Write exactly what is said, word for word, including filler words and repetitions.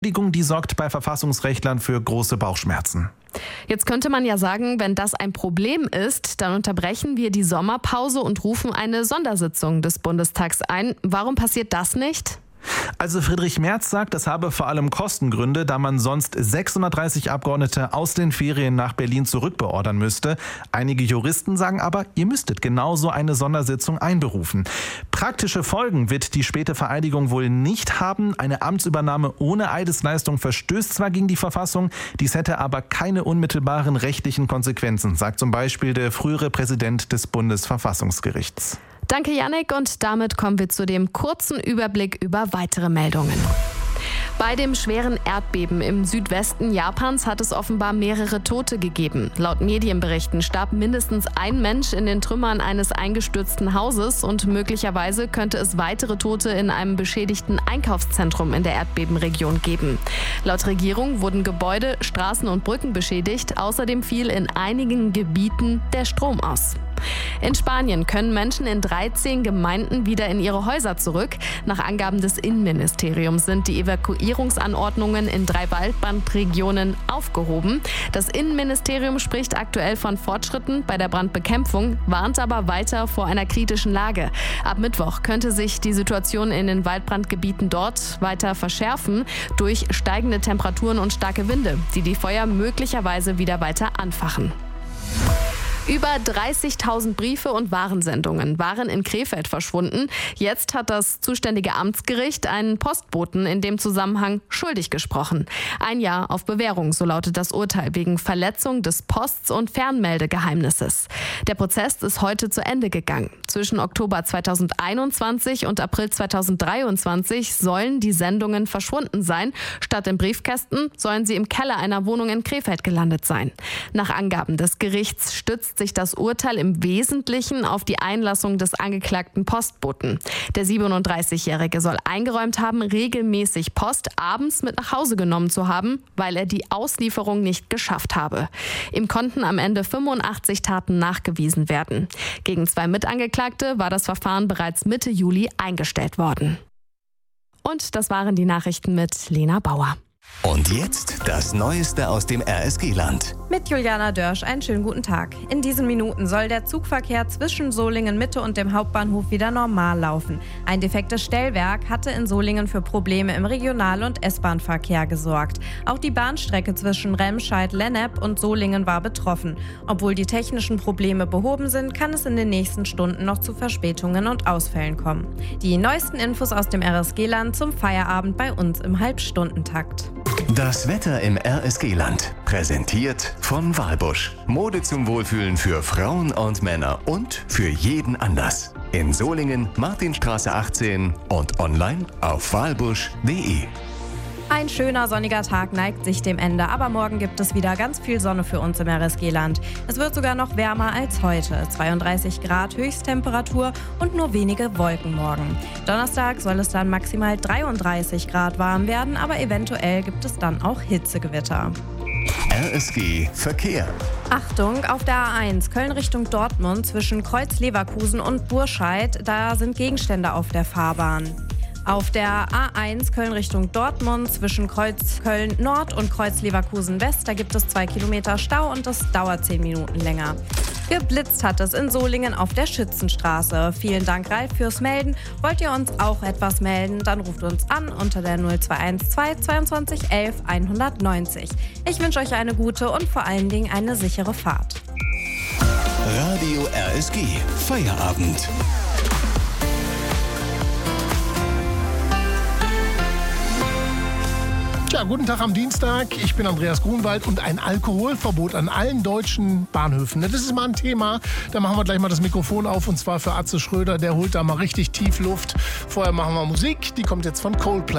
Die sorgt bei Verfassungsrechtlern für große Bauchschmerzen. Jetzt könnte man ja sagen, wenn das ein Problem ist, dann unterbrechen wir die Sommerpause und rufen eine Sondersitzung des Bundestags ein. Warum passiert das nicht? Also Friedrich Merz sagt, das habe vor allem Kostengründe, da man sonst sechshundertdreißig Abgeordnete aus den Ferien nach Berlin zurückbeordern müsste. Einige Juristen sagen aber, ihr müsstet genauso eine Sondersitzung einberufen. Praktische Folgen wird die späte Vereidigung wohl nicht haben. Eine Amtsübernahme ohne Eidesleistung verstößt zwar gegen die Verfassung, dies hätte aber keine unmittelbaren rechtlichen Konsequenzen, sagt zum Beispiel der frühere Präsident des Bundesverfassungsgerichts. Danke, Yannick, und damit kommen wir zu dem kurzen Überblick über weitere Meldungen. Bei dem schweren Erdbeben im Südwesten Japans hat es offenbar mehrere Tote gegeben. Laut Medienberichten starb mindestens ein Mensch in den Trümmern eines eingestürzten Hauses und möglicherweise könnte es weitere Tote in einem beschädigten Einkaufszentrum in der Erdbebenregion geben. Laut Regierung wurden Gebäude, Straßen und Brücken beschädigt. Außerdem fiel in einigen Gebieten der Strom aus. In Spanien können Menschen in dreizehn Gemeinden wieder in ihre Häuser zurück. Nach Angaben des Innenministeriums sind die Evakuierungsanordnungen in drei Waldbrandregionen aufgehoben. Das Innenministerium spricht aktuell von Fortschritten bei der Brandbekämpfung, warnt aber weiter vor einer kritischen Lage. Ab Mittwoch könnte sich die Situation in den Waldbrandgebieten dort weiter verschärfen durch steigende Temperaturen und starke Winde, die die Feuer möglicherweise wieder weiter anfachen. Über dreißigtausend Briefe und Warensendungen waren in Krefeld verschwunden. Jetzt hat das zuständige Amtsgericht einen Postboten in dem Zusammenhang schuldig gesprochen. Ein Jahr auf Bewährung, so lautet das Urteil, wegen Verletzung des Post- und Fernmeldegeheimnisses. Der Prozess ist heute zu Ende gegangen. Zwischen Oktober zweitausendeinundzwanzig und April zweitausenddreiundzwanzig sollen die Sendungen verschwunden sein. Statt im Briefkästen sollen sie im Keller einer Wohnung in Krefeld gelandet sein. Nach Angaben des Gerichts stützt sich das Urteil im Wesentlichen auf die Einlassung des angeklagten Postboten. Der siebenunddreißigjährige soll eingeräumt haben, regelmäßig Post abends mit nach Hause genommen zu haben, weil er die Auslieferung nicht geschafft habe. Ihm konnten am Ende fünfundachtzig Taten nachgewiesen werden. Gegen zwei Mitangeklagte war das Verfahren bereits Mitte Juli eingestellt worden. Und das waren die Nachrichten mit Lena Bauer. Und jetzt das Neueste aus dem R S G-Land. Mit Juliana Dörsch, einen schönen guten Tag. In diesen Minuten soll der Zugverkehr zwischen Solingen Mitte und dem Hauptbahnhof wieder normal laufen. Ein defektes Stellwerk hatte in Solingen für Probleme im Regional- und S-Bahn-Verkehr gesorgt. Auch die Bahnstrecke zwischen Remscheid-Lennep und Solingen war betroffen. Obwohl die technischen Probleme behoben sind, kann es in den nächsten Stunden noch zu Verspätungen und Ausfällen kommen. Die neuesten Infos aus dem R S G-Land zum Feierabend bei uns im Halbstundentakt. Das Wetter im R S G-Land. Präsentiert von Walbusch. Mode zum Wohlfühlen für Frauen und Männer und für jeden Anlass. In Solingen, Martinstraße achtzehn und online auf walbusch punkt de. Ein schöner sonniger Tag neigt sich dem Ende, aber morgen gibt es wieder ganz viel Sonne für uns im R S G-Land. Es wird sogar noch wärmer als heute. zweiunddreißig Grad Höchsttemperatur und nur wenige Wolken morgen. Donnerstag soll es dann maximal dreiunddreißig Grad warm werden, aber eventuell gibt es dann auch Hitzegewitter. R S G Verkehr. Achtung, auf der A eins Köln Richtung Dortmund zwischen Kreuz-Leverkusen und Burscheid, da sind Gegenstände auf der Fahrbahn. Auf der A eins Köln Richtung Dortmund zwischen Kreuz Köln Nord und Kreuz Leverkusen West, da gibt es zwei Kilometer Stau und das dauert zehn Minuten länger. Geblitzt hat es in Solingen auf der Schützenstraße. Vielen Dank, Ralf, fürs Melden. Wollt ihr uns auch etwas melden, dann ruft uns an unter der null zwei eins zwei zweiundzwanzig elf hundertneunzig. Ich wünsche euch eine gute und vor allen Dingen eine sichere Fahrt. Radio R S G Feierabend. Ja, guten Tag am Dienstag. Ich bin Andreas Grunwald und ein Alkoholverbot an allen deutschen Bahnhöfen. Das ist mal ein Thema. Da machen wir gleich mal das Mikrofon auf und zwar für Atze Schröder. Der holt da mal richtig tief Luft. Vorher machen wir Musik. Die kommt jetzt von Coldplay.